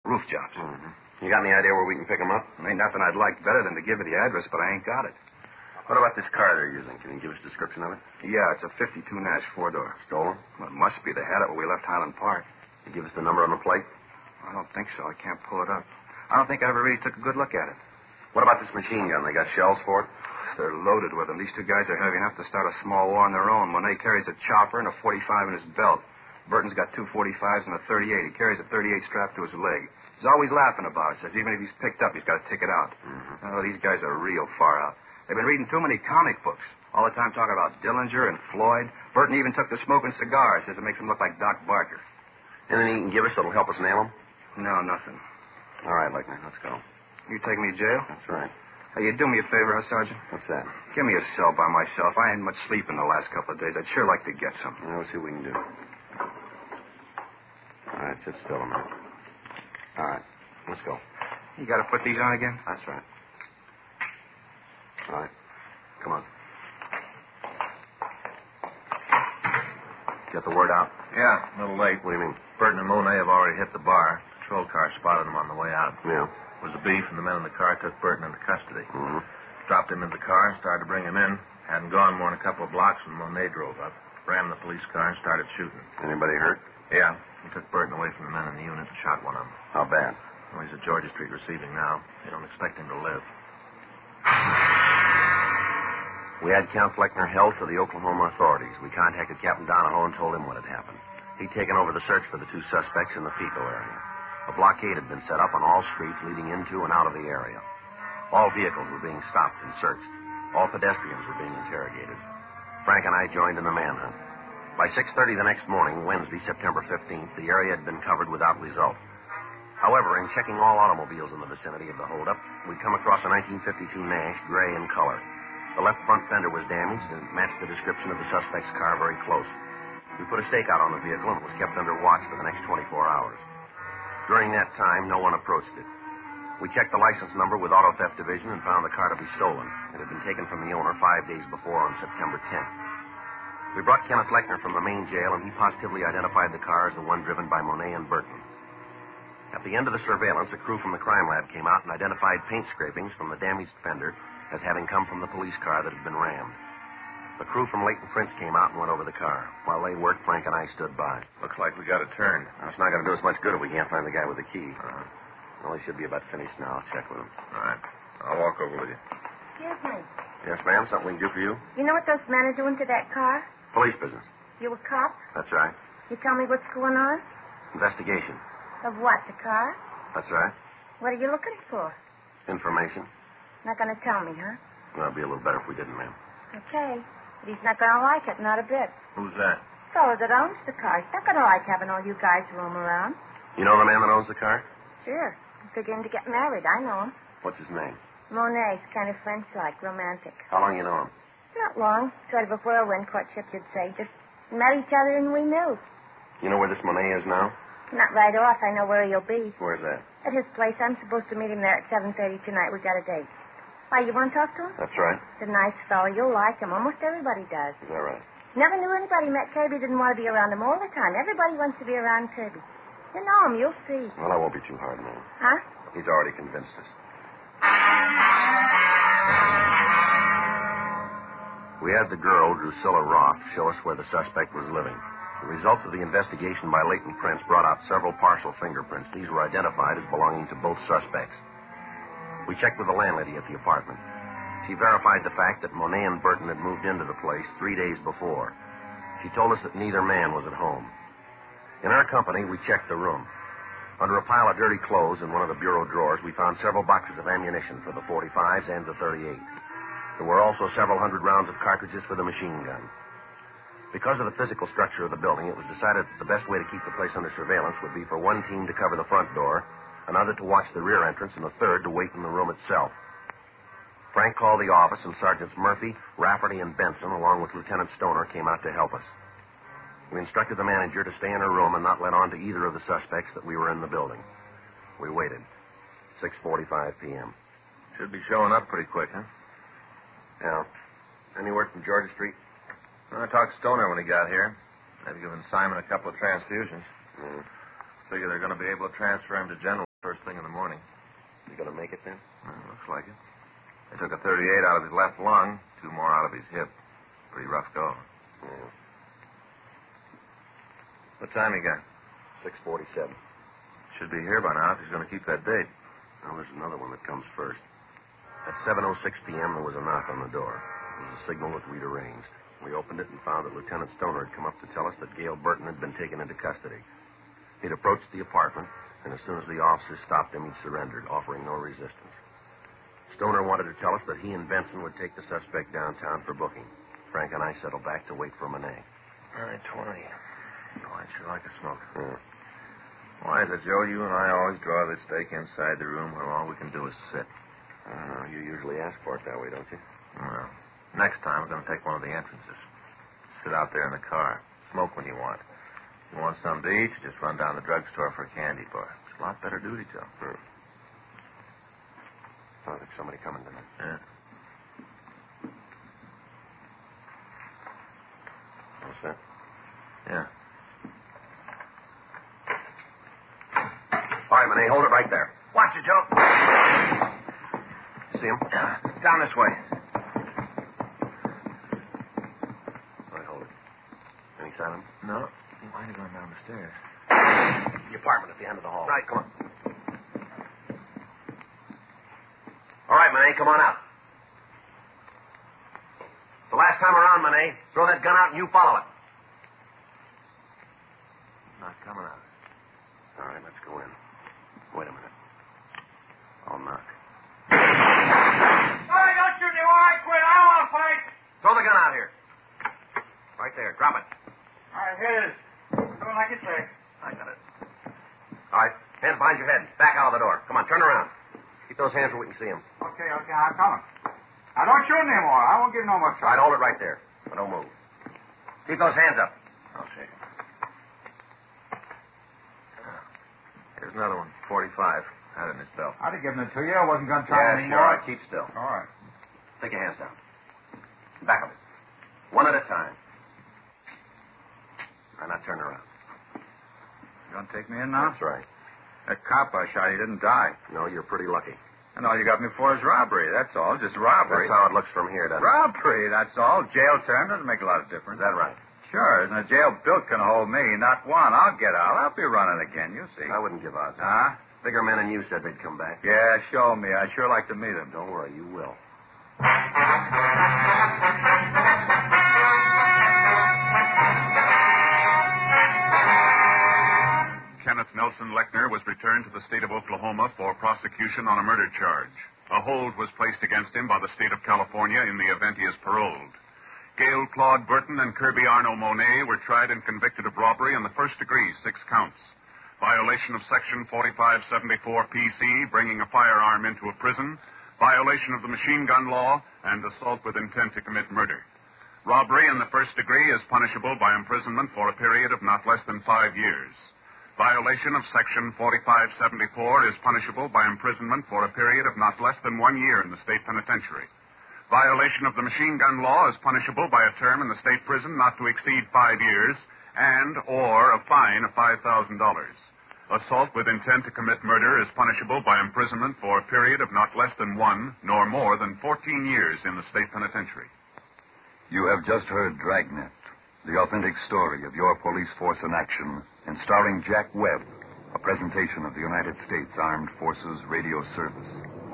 Roof jobs. Mm-hmm. You got any idea where we can pick them up? Ain't nothing I'd like better than to give you the address, but I ain't got it. What about this car they're using? Can you give us a description of it? Yeah, it's a 52 Nash 4-door. Stolen? Well, it must be. They had it when we left Highland Park. Can you give us the number on the plate? I don't think so. I can't pull it up. I don't think I ever really took a good look at it. What about this machine gun? They got shells for it? They're loaded with them. These two guys are heavy enough to start a small war on their own. Monet carries a chopper and a 45 in his belt. Burton's got two 45s and a 38. He carries a 38 strapped to his leg. He's always laughing about it. Says even if he's picked up, he's got to take it out. Mm-hmm. Oh, these guys are real far out. They've been reading too many comic books. All the time talking about Dillinger and Floyd. Burton even took to smoking cigars. Says it makes him look like Doc Barker. Anything you can give us that'll help us nail them? No, nothing. All right, Lechner, let's go. You take me to jail? That's right. Hey, you do me a favor, huh, Sergeant? What's that? Give me a cell by myself. I ain't much sleep in the last couple of days. I'd sure like to get some. We'll see what we can do. All right, sit still a minute. All right, let's go. You got to put these on again? That's right. All right, come on. Get the word out? Yeah, a little late. What do you mean? Burton and Monet have already hit the bar. Patrol car spotted them on the way out. Yeah. It was a beef, and the men in the car took Burton into custody. Mm-hmm. Dropped him in the car and started to bring him in. Hadn't gone more than a couple of blocks when Monet drove up, rammed the police car, and started shooting. Anybody hurt? Yeah. He took Burton away from the men in the unit and shot one of them. How bad? Well, he's at Georgia Street receiving now. They don't expect him to live. We had Count Fleckner held for the Oklahoma authorities. We contacted Captain Donahoe and told him what had happened. He'd taken over the search for the two suspects in the Pico area. A blockade had been set up on all streets leading into and out of the area. All vehicles were being stopped and searched. All pedestrians were being interrogated. Frank and I joined in the manhunt. By 6:30 the next morning, Wednesday, September 15th, the area had been covered without result. However, in checking all automobiles in the vicinity of the holdup, we'd come across a 1952 Nash, gray in color. The left front fender was damaged and matched the description of the suspect's car very close. We put a stakeout on the vehicle and it was kept under watch for the next 24 hours. During that time, no one approached it. We checked the license number with Auto Theft Division and found the car to be stolen. It had been taken from the owner 5 days before on September 10th. We brought Kenneth Lechner from the main jail, and he positively identified the car as the one driven by Monet and Burton. At the end of the surveillance, a crew from the crime lab came out and identified paint scrapings from the damaged fender as having come from the police car that had been rammed. The crew from Leighton Prince came out and went over the car. While they worked, Frank and I stood by. Looks like we got a turn. Now, it's not going to do us much good if we can't find the guy with the key. Well, he should be about finished now. I'll check with him. All right. I'll walk over with you. Excuse me. Yes, ma'am? Something we can do for you? You know what those men are doing to that car? Police business. You a cop? That's right. You tell me what's going on? Investigation. Of what, the car? That's right. What are you looking for? Information. Not going to tell me, huh? Well, it'd be a little better if we didn't, ma'am. Okay. But he's not going to like it, not a bit. Who's that? Fellow that owns the car. He's not going to like having all you guys roam around. You know the man that owns the car? Sure. He's beginning to get married. I know him. What's his name? Monet's kind of French-like, romantic. How long you know him? Not long. Sort of a whirlwind courtship, you'd say. Just met each other and we knew. You know where this Monet is now? Not right off. I know where he'll be. Where's that? At his place. I'm supposed to meet him there at 7:30 tonight. We got a date. Why, you want to talk to him? That's right. He's a nice fellow. You'll like him. Almost everybody does. Is that right? Never knew anybody met Kirby didn't want to be around him all the time. Everybody wants to be around Kirby. You know him. You'll see. Well, I won't be too hard, ma'am. Huh? He's already convinced us. We had the girl, Drusilla Roth, show us where the suspect was living. The results of the investigation by Leighton Prince brought out several partial fingerprints. These were identified as belonging to both suspects. We checked with the landlady at the apartment. She verified the fact that Monet and Burton had moved into the place 3 days before. She told us that neither man was at home. In our company, we checked the room. Under a pile of dirty clothes in one of the bureau drawers, we found several boxes of ammunition for the 45s and the 38. There were also several hundred rounds of cartridges for the machine gun. Because of the physical structure of the building, it was decided that the best way to keep the place under surveillance would be for one team to cover the front door, another to watch the rear entrance, and a third to wait in the room itself. Frank called the office, and Sergeants Murphy, Rafferty, and Benson, along with Lieutenant Stoner, came out to help us. We instructed the manager to stay in her room and not let on to either of the suspects that we were in the building. We waited. 6:45 p.m. Should be showing up pretty quick, huh? Yeah. Any word from Georgia Street? I talked to Stoner when he got here. They've given Simon a couple of transfusions. Figure they're going to be able to transfer him to General First thing in the morning. You gonna make it then? Looks like it. They took a 38 out of his left lung, 2 more out of his hip. Pretty rough go. Yeah. What time you got? 6:47. Should be here by now if he's going to keep that date. Now, there's another one that comes first. At 7:06 p.m., there was a knock on the door. It was a signal that we'd arranged. We opened it and found that Lieutenant Stoner had come up to tell us that Gail Burton had been taken into custody. He'd approached the apartment, and as soon as the officers stopped him, he'd surrendered, offering no resistance. Stoner wanted to tell us that he and Benson would take the suspect downtown for booking. Frank and I settled back to wait for Monet. 9:20. Oh, I'd sure like a smoke. Yeah. Why is it, Joe, you and I always draw this stake inside the room where all we can do is sit? I don't know. You usually ask for it that way, don't you? Well, next time we're going to take one of the entrances. Sit out there in the car. Smoke when you want. If you want something to eat, you just run down the drugstore for a candy bar. It's a lot better duty, Joe. Sounds like somebody coming tonight. Yeah. What's that? Yeah. All right, Monet, hold it right there. Watch it, Joe. See him? Yeah. Down this way. All right, hold it. Any sign of him? No. He might have gone down the stairs. The apartment at the end of the hall. Right. Come on. All right, Monet, come on out. It's the last time around, Monet. Throw that gun out and you follow it. Not coming out. All right, let's go in. Wait a minute. I'll knock. Hey, don't shoot me while I quit. I don't want to fight. Throw the gun out here. Right there. Drop it. All right, here it is. Doing like you say. I got it. All right, hands behind your head. Back out of the door. Come on, turn around. Keep those hands where we can see them. Okay, I'm coming. Now, don't shoot anymore. I won't give no more All right, trouble. hold it right there. But don't move. Keep those hands up. I'll shake him. Here's another one. 45. Had it in his belt. I'd have given it to you. I wasn't going to try Yeah, anymore. sure. All right, keep still. All right. Take your hands down. Back of it. One at a time. All right, now turn around. You going to take me in now? That's right. That cop I shot, he didn't die. No, you're pretty lucky. And all you got me for is robbery. That's all. Just robbery. That's how it looks from here, doesn't it? Robbery, that's all. Jail term doesn't make a lot of difference. Is that right? Sure. Isn't a jail built can hold me? Not one. I'll get out. I'll be running again. You'll see. I wouldn't give out. Huh? Bigger men than you said they'd come back. Yeah, show me. I'd sure like to meet him. Don't worry, you will. Kenneth Nelson Lechner was returned to the state of Oklahoma for prosecution on a murder charge. A hold was placed against him by the state of California in the event he is paroled. Gail Claude Burton and Kirby Arno Monet were tried and convicted of robbery in the first degree, 6 counts. Violation of Section 4574 PC, bringing a firearm into a prison, violation of the machine gun law, and assault with intent to commit murder. Robbery in the first degree is punishable by imprisonment for a period of not less than 5 years. Violation of Section 4574 is punishable by imprisonment for a period of not less than 1 year in the state penitentiary. Violation of the machine gun law is punishable by a term in the state prison not to exceed 5 years and or a fine of $5,000. Assault with intent to commit murder is punishable by imprisonment for a period of not less than 1 nor more than 14 years in the state penitentiary. You have just heard Dragnet, the authentic story of your police force in action, and starring Jack Webb, a presentation of the United States Armed Forces Radio Service.